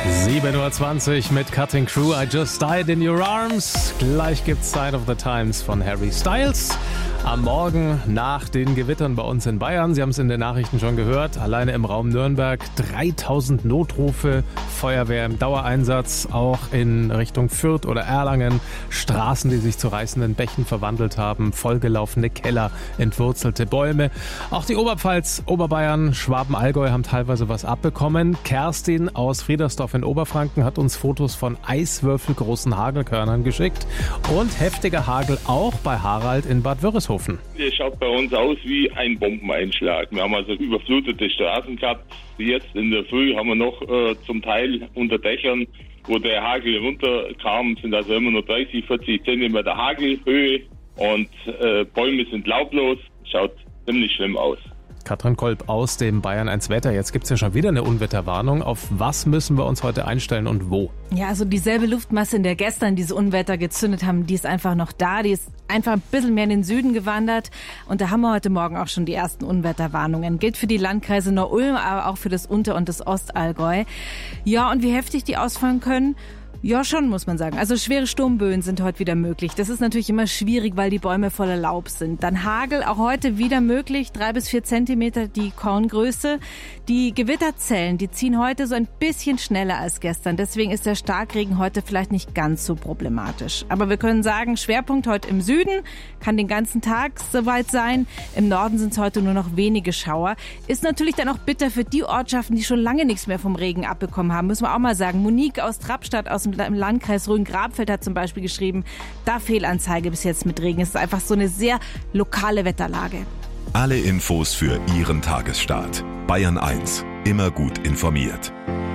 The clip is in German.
7:20 Uhr mit Cutting Crew. I Just Died in Your Arms. Gleich gibt's Sign of the Times von Harry Styles. Am Morgen nach den Gewittern bei uns in Bayern. Sie haben es in den Nachrichten schon gehört. Alleine im Raum Nürnberg 3000 Notrufe, Feuerwehr im Dauereinsatz, auch in Richtung Fürth oder Erlangen. Straßen, die sich zu reißenden Bächen verwandelt haben, vollgelaufene Keller, entwurzelte Bäume. Auch die Oberpfalz, Oberbayern, Schwaben, Allgäu haben teilweise was abbekommen. Kerstin aus Friedersdorf in Oberfranken hat uns Fotos von eiswürfelgroßen Hagelkörnern geschickt. Und heftiger Hagel auch bei Harald in Bad Wörishofen. Der schaut bei uns aus wie ein Bombeneinschlag. Wir haben also überflutete Straßen gehabt. Jetzt in der Früh haben wir noch zum Teil unter Dächern, wo der Hagel runterkam, sind also immer nur 30, 40 Zentimeter Hagelhöhe und Bäume sind laublos. Schaut ziemlich schlimm aus. Katrin Kolb aus dem Bayern 1 Wetter. Jetzt gibt's ja schon wieder eine Unwetterwarnung. Auf was müssen wir uns heute einstellen und wo? Ja, also dieselbe Luftmasse, in der gestern diese Unwetter gezündet haben, die ist einfach noch da. Die ist einfach ein bisschen mehr in den Süden gewandert. Und da haben wir heute Morgen auch schon die ersten Unwetterwarnungen. Gilt für die Landkreise Neu-Ulm, aber auch für das Unter- und das Ostallgäu. Ja, und wie heftig die ausfallen können? Ja, schon, muss man sagen. Also schwere Sturmböen sind heute wieder möglich. Das ist natürlich immer schwierig, weil die Bäume voller Laub sind. Dann Hagel, auch heute wieder möglich, 3 bis 4 Zentimeter die Korngröße. Die Gewitterzellen, die ziehen heute so ein bisschen schneller als gestern. Deswegen ist der Starkregen heute vielleicht nicht ganz so problematisch. Aber wir können sagen, Schwerpunkt heute im Süden, kann den ganzen Tag soweit sein. Im Norden sind es heute nur noch wenige Schauer. Ist natürlich dann auch bitter für die Ortschaften, die schon lange nichts mehr vom Regen abbekommen haben. Müssen wir auch mal sagen. Monique aus Trappstadt aus dem Landkreis Rhön-Grabfeld hat zum Beispiel geschrieben, da Fehlanzeige bis jetzt mit Regen. Es ist einfach so eine sehr lokale Wetterlage. Alle Infos für Ihren Tagesstart. Bayern 1, immer gut informiert.